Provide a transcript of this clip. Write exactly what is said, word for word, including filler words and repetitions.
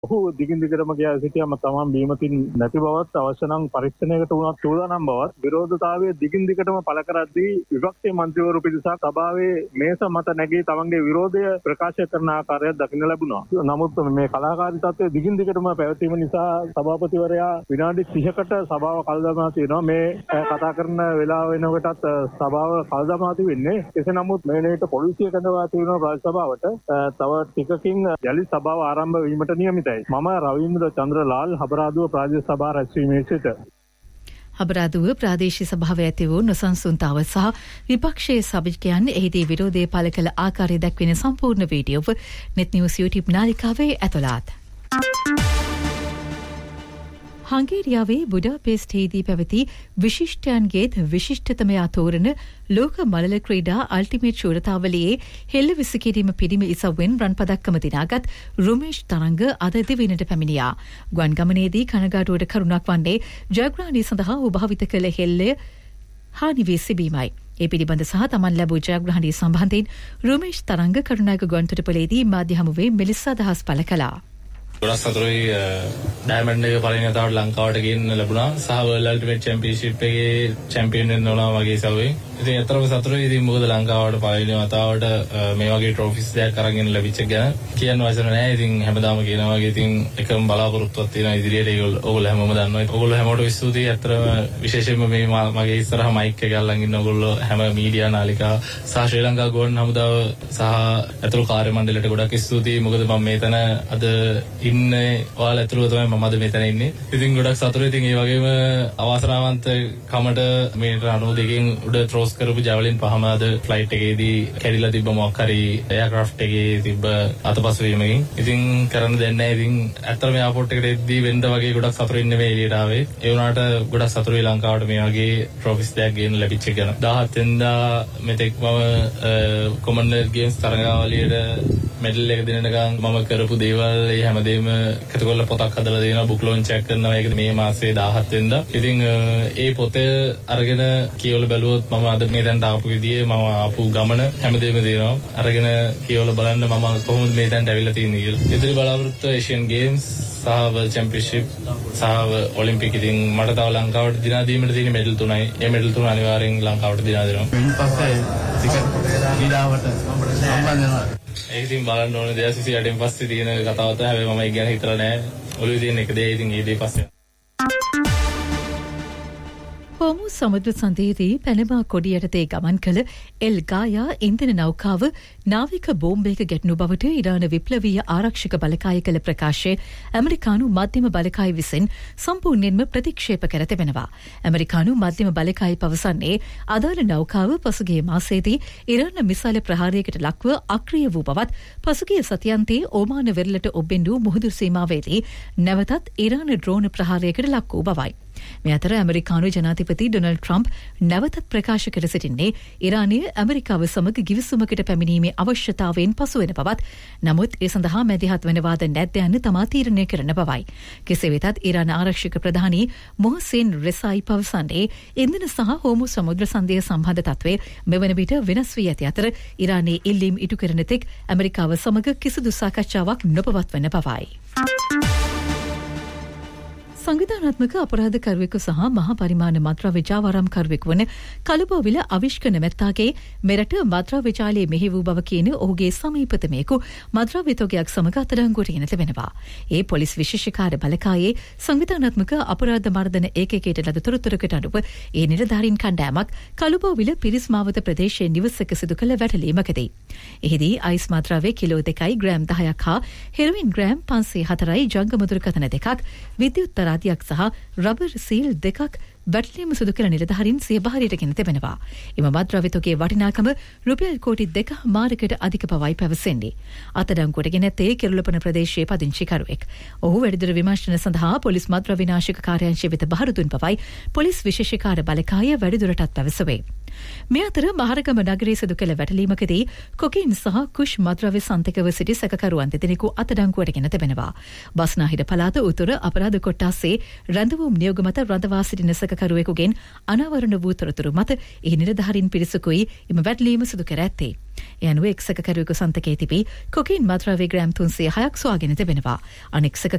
ඔහු දිගින් දිගටම ගියා සිටියම තමන් බීමතින් නැති බවත් අවශ්‍ය නම් පරීක්ෂණයකට වුණත් සූදානම් බවත් විරෝධතාවයේ දිගින් දිගටම පළ කරද්දී විපක්ෂයේ මන්ත්‍රීවරු පිරිසක් සභාවේ මේස මත නැගී තමන්ගේ විරෝධය ප්‍රකාශ කරන ආකාරයක් දකින්න ලැබුණා. නමුත් මේ කලාකාරී තත්ත්වය දිගින් දිගටම පැවතීම නිසා සභාපතිවරයා විනාඩි තිහකට සභාව කල් දමා තියෙනවා. මේ කතා කරන වෙලාව වෙනකොටත් සභාව කල් දමා තිබෙන්නේ. කෙසේ නමුත් මේ වෙලේට පොලිසිය කැඳවා තියෙනවා රාජ්‍ය සභාවට. තව ටිකකින් යලි සභාව ආරම්භ වීමට නියමිතයි. මම රවීන්ද්‍ර චන්ද්‍රලාල් හබරාදුව ප්‍රාදේශීය සභාව රැස්වීමේ සිට හබරාදුව ප්‍රාදේශීය සභාව ඇති වූ නොසන්සුන්තාව සහ විපක්ෂයේ සභිකයන් එහිදී විරෝධය පළ කළ ආකාරය දැක්වෙන සම්පූර්ණ වීඩියෝව net news YouTube නාලිකාවේ ඇතුළත්. හංගේරියාවේ බුඩාපෙස්ට්හිදී පැවති විශිෂ්ටයන්ගේත් විශිෂ්ටතමයා තෝරන ලෝක මලල ක්‍රීඩා අල්ටිමේට් ශූරතාවලියේ හෙළ විසිකිරීම පිරිමි ඉසව්වෙන් රන් පදක්කම දිනාගත් රුමේෂ් තරංග අද දිවිනට පැමිණියා. ගුවන් ගමනේදී කනගාටුවට කරුණක් වන්නේ ජයග්‍රහණය සඳහා උභාවිත කළ හෙල්ලය හානි වී සිටීමයි. ඒ පිළිබඳ සහ තමන් ලැබූ ජයග්‍රහණය සම්බන්ධයෙන් රුමේෂ් තරංග කරුණායක ගුවන්තොටුපළේදී මාධ්‍ය හමුවේ මෙලෙස අදහස් පළ කළා. ගොඩක් සතුටුයි ඩයමන්ඩ් එක පළවෙනි වතාවට ලංකාවට ගෙන්න ලැබුණා සහ වර්ල්ඩ් අල්ටිමේට් චැම්පියන්ෂිප් එකේ චැම්පියන් වෙන්න උනා වගේ සවුවේ. ඉතින් අතරම සතුටුයි. ඉතින් මොකද ලංකාවට පළවෙනි වතාවට මේ වගේ ට්‍රොෆිස් දෙකක් අරගෙන ලැබිච්ච ගැන කියන්න වචන නැහැ. ඉතින් හැමදාම කියනවා වගේ ඉතින් එකම බලාපොරොත්තුවක් තියෙනවා ඉදිරියට. ඒගොල්ලෝ ඕගොල්ලෝ හැමෝම දන්නවා. ඕගොල්ලෝ හැමෝටම ස්තුතියි. අතරම විශේෂයෙන්ම මේ මගේ ඉස්සරහා මයික් එක අල්ලන් ඉන්න ඕගොල්ලෝ හැම මීඩියා නාලිකා සහ ශ්‍රී ලංකා ගුවන් හමුදාව සහ අතුරු කාර්ය මණ්ඩලයට ගොඩක් ස්තුතියි. මොකද මම මේතන අද ඉන්නේ ඔයාලා ඇතුළු තමයි මම අද මෙතන ඉන්නේ. ඉතින් ගොඩක් සතුටුයි. ඉතින් ඒ වගේම අවාසනාවන්ත කමට මේ රණු දෙකෙන් උඩ ත්‍රෝස් කරපු ජවලින් පහම අද ෆ්ලයිට් එකේදී කැඩිලා තිබ්බ මොකක් හරි එයාක්‍රාෆ්ට් එකේ තිබ්බ අතපසු වීමකින්. ඉතින් කරන්න දෙන්නේ නැහැ. ඉතින් ඇත්තටම එයාපෝට් එකට එද්දී වෙන්න වගේ ගොඩක් සතුටින් නෙමෙයි එළියට ආවේ. ඒ වුණාට ගොඩක් සතුටුයි ලංකාවට මේ වගේ ට්‍රොෆිස් දෙකක් ගෙන්න ලැබිච්ච එක ගැන. දහහත් වෙනිදා මෙතෙක් මම කොමන්වෙල්ත් ගේම්ස් තරගාවලියට මෙඩල් එක දෙනකන් මම කරපු දේවල් ඒ හැමදේම එකතු කරලා පොතක් හදලා දෙනවා. බුක් ලොන්ච් එකක් කරනවා. ඒක මේ මාසේ දහහත් වෙනිදා. ඉතින් ඒ පොත අරගෙන කියවලා බැලුවොත් මම අද මේ දැන්ට ආපු විදිහේ මම ආපු ගමන හැමදේම දෙනවා. අරගෙන කියවලා බලන්න මම කොහොමද මේ දැන්ට ඇවිල්ලා තියෙන්නේ කියලා. ඉතින් බලාපොරොත්තු ඒෂියන් ගේම්ස් සහ වර්ල්ඩ් චැම්පියන්ෂිප් සහ ඔලිම්පික් ඉතින් මට තව ලංකාවට දිනා දීමට තියෙන මෙඩල් තුනයි. මේ මෙඩල් තුන අනිවාර්යෙන් ලංකාවට දිනා දෙනවා. ඊට පස්සේ ටිකට් දීලාවට සම්බන්ධ වෙනවා. ඒක ඉතින් බලන්න ඕනේ දෙයක් සිසි යටින් පස්සේ තියෙන කතාව තමයි. හැබැයි මම ඒක ගැන හිතලා නැහැ. ඔළුවේ තියෙන එක දෙය ඉතින් ඒ දෙය පස්සේ. හෝමු සමුද්‍ර සන්ධියේදී පැනමා කොඩි යටතේ ගමන් කළ එල් ගායා ඉන්ධන නෞකාව නාවික බෝම්බයක ගැටුණු බවට ඉරාන විප්ලවීය ආරක්ෂක බලකාය කළ ප්‍රකාශය ඇමරිකානු මධ්‍යම බලකාය විසින් සම්පූර්ණයෙන්ම ප්‍රතික්ෂේප කර තිබෙනවා. ඇමරිකානු මධ්‍යම බලකාය පවසන්නේ අදාළ නෞකාව පසුගිය මාසයේදී ඉරාන මිසයිල් ප්‍රහාරයකට ලක්ව අක්‍රිය වූ බවත් පසුගිය සතියන්තයේ ඕමාන වෙරළට ඔබ්බෙන්නු මුහුදු සීමාවේදී නැවතත් ඉරාන ඩ්‍රෝන ප්‍රහාරයකට ලක් වූ බවයි. මේ අතර ඇමරිකානු ජනාධිපති ඩොනල්ඩ් ට්‍රම්ප් නැවතත් ප්‍රකාශ කර සිටින්නේ ඉරානයේ ඇමරිකාව සමග ගිවිසුමකට පැමිණීමේ අවශ්‍යතාවයෙන් පසු වෙන බවත්. නමුත් ඒ සඳහා මැදිහත් වෙනවාද නැද්ද යන්න තමා තීරණය කරන බවයි. කෙසේ වෙතත් ඉරාන ආරක්ෂක ප්‍රධානී මොහසෙන් රෙසායි පවසන්නේ ඉන්ධන සහ හෝමු සමුද්‍ර සන්ධිය සම්බන්ධ තත්ත්වය මෙවන විට වෙනස් වී ඇති අතර ඉරානයේ ඉල්ලීම් ඉටු කරන තෙක් ඇමරිකාව සමග කිසිදු සාකච්ඡාවක් නොපවත්වන බවයි. සංවිධානාත්මක අපරාධකරුවෙකු සහ මහා පරිමාණ මත්ද්‍රව්‍ය ජාවාරම්කරුවෙකු වන කළුබෝවිල අවිෂ්ක නැමැත්තාගේ මෙරට මත්ද්‍රව්‍ය ජාලයේ මෙහි වූ බව කියන ඔහුගේ සමීපතමයෙකු මත්ද්‍රව්‍ය තොගයක් සමග අත්අඩංගුවට ගෙන තිබෙනවා. ඒ පොලිස් විශේෂකාර්ය බලකායේ සංවිධානාත්මක අපරාධ මර්දන ඒකකයට ලද තොරතුරකට අනුව ඒ නිලධාරීන් කණ්ඩායමක් කළුබෝවිල පිරිස් මාවත ප්‍රදේශයේ නිවසක සිදු කළ වැටලීමකදී එහිදී අයිස් මත්ද්‍රව්‍ය කිලෝ දෙකයි ග්‍රෑම් දහයක් හා හෙරොයින් ග්‍රෑම් පන්සිය හතරයි ජංගම දුරකථන දෙකක් විද්‍යුත් තරාතියක් සහ රබර් සීල් දෙකක් වැටලීම සිදු කළ නිලධාරීන් සිය බහරයට ගෙන තිබෙනවා. එම මත්ද්‍රව්‍ය තොගයේ වටිනාකම රුපියල් කෝටි දෙක මාරකට අධික බවයි පැවසෙන්නේ. අත්අඩංගුවට ගෙන ඇත්තේ කිරුළපන ප්‍රදේශයේ පදිංචිකරුවෙක්. ඔහු වැඩිදුර විමර්ශන සඳහා පොලිස් මත්ද්‍රව්‍ය විනාශක කාර්යාංශය වෙත බහර දුන් බවයි පොලිස් විශේෂකාර්ය බලකාය වැඩිදුරටත් පැවසුවේ. මේ අතර මහරගම නගරයේ සිදු කළ වැටලීමකදී කොකේන් සහ කුෂ් මත්ද්‍රව්‍ය සන්තකව සිටි සැකකරුවන් දෙදෙනෙකු අත්අඩංගුවට ගෙන තිබෙනවා. බස්නාහිර පළාත උතුර අපරාධ කොට්ටාසේ රැඳවුම් නියෝග මත රඳවා සිටින සැකකරුවෙකුගෙන් අනාවරණ වූ තොරතුරු මත ඒ නිලධාරීන් පිරිසකුයි එම වැටලීම සිදු කර ඇත්තේ. ඒ අනුව එක් සැකකරුවෙකු සන්තකයේ තිබී කොකේන් මාත්‍රාවේ ග්‍රෑම් තුන්සිය හයක් සොයාගෙන තිබෙනවා. අනෙක්